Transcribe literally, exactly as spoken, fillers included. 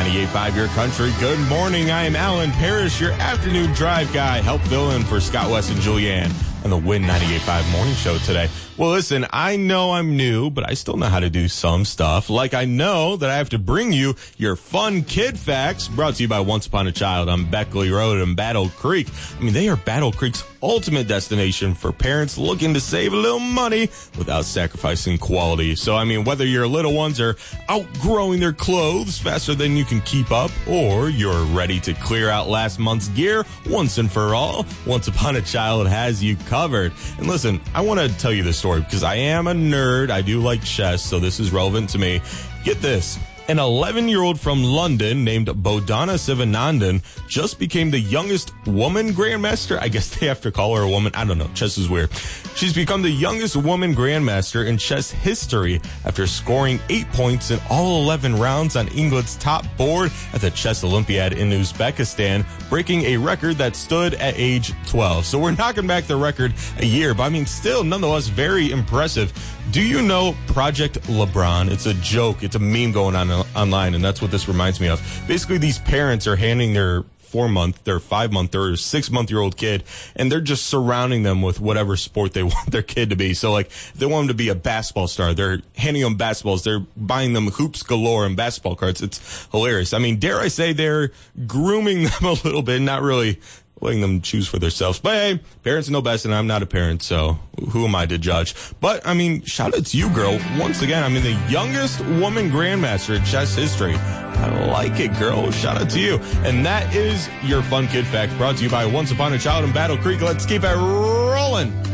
ninety-eight point five Your Country. Good morning. I am Alan Parrish, your afternoon drive guy. Help fill in for Scott West and Julianne on the Win ninety-eight point five morning show today. Well, listen, I know I'm new, but I still know how to do some stuff. Like I know that I have to bring you your fun kid facts, brought to you by Once Upon a Child on Beckley Road in Battle Creek. I mean, they are Battle Creek's ultimate destination for parents looking to save a little money without sacrificing quality. So, I mean, whether your little ones are outgrowing their clothes faster than you can keep up, or you're ready to clear out last month's gear once and for all, Once Upon a Child has you covered. And listen, I want to tell you this story because I am a nerd. I do like chess, so this is relevant to me. Get this. An eleven-year-old from London named Bodhana Sivanandan just became the youngest woman grandmaster. I guess they have to call her a woman. I don't know. Chess is weird. She's become the youngest woman grandmaster in chess history after scoring eight points in all eleven rounds on England's top board at the Chess Olympiad in Uzbekistan, breaking a record that stood at age twelve. So we're knocking back the record a year, but I mean, still, nonetheless, very impressive. Do you know Project LeBron? It's a joke. It's a meme going on online, and that's what this reminds me of. Basically, these parents are handing their four-month, their five-month, or six-month-year-old kid, and they're just surrounding them with whatever sport they want their kid to be. So, like, if they want them to be a basketball star, they're handing them basketballs. They're buying them hoops galore and basketball cards. It's hilarious. I mean, dare I say they're grooming them a little bit, not really letting them choose for themselves. But hey, parents know best, and I'm not a parent, so who am I to judge? But, I mean, shout out to you, girl. Once again, I mean, the youngest woman grandmaster in chess history. I like it, girl. Shout out to you. And that is your fun kid fact, brought to you by Once Upon a Child in Battle Creek. Let's keep it rolling.